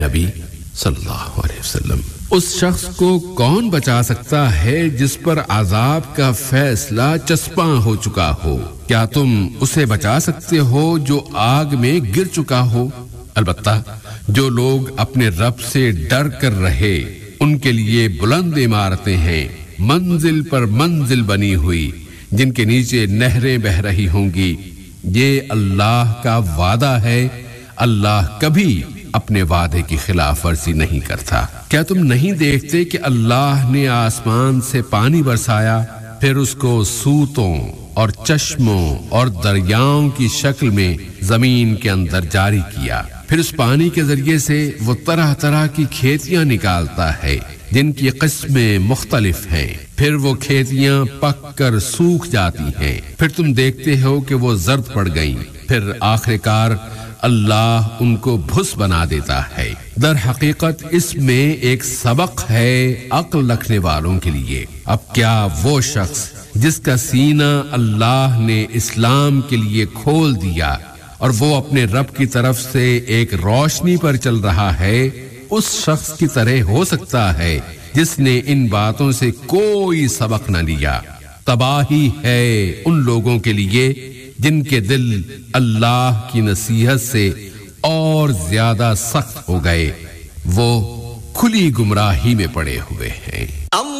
نبی صلی اللہ علیہ وسلم، اس شخص کو کون بچا سکتا ہے جس پر عذاب کا فیصلہ چسپاں ہو چکا ہو؟ کیا تم اسے بچا سکتے ہو جو آگ میں گر چکا ہو؟ البتہ جو لوگ اپنے رب سے ڈر کر رہے ان کے لیے بلند عمارتیں ہیں، منزل پر منزل بنی ہوئی، جن کے نیچے نہریں بہہ رہی ہوں گی۔ یہ اللہ کا وعدہ ہے، اللہ کبھی اپنے وعدے کی خلاف ورزی نہیں کرتا۔ کیا تم نہیں دیکھتے کہ اللہ نے آسمان سے پانی برسایا، پھر اس کو سوتوں اور چشموں اور دریاؤں کی شکل میں زمین کے اندر جاری کیا، پھر اس پانی کے ذریعے سے وہ طرح طرح کی کھیتیاں نکالتا ہے جن کی قسمیں مختلف ہیں، پھر وہ کھیتیاں پک کر سوکھ جاتی ہیں، پھر تم دیکھتے ہو کہ وہ زرد پڑ گئیں، پھر آخرکار اللہ ان کو بھس بنا دیتا ہے۔ در حقیقت اس میں ایک سبق ہے عقل رکھنے والوں کے لیے۔ اب کیا وہ شخص جس کا سینہ اللہ نے اسلام کے لیے کھول دیا اور وہ اپنے رب کی طرف سے ایک روشنی پر چل رہا ہے، اس شخص کی طرح ہو سکتا ہے جس نے ان باتوں سے کوئی سبق نہ لیا؟ تباہی ہے ان لوگوں کے لیے جن کے دل اللہ کی نصیحت سے اور زیادہ سخت ہو گئے، وہ کھلی گمراہی میں پڑے ہوئے ہیں۔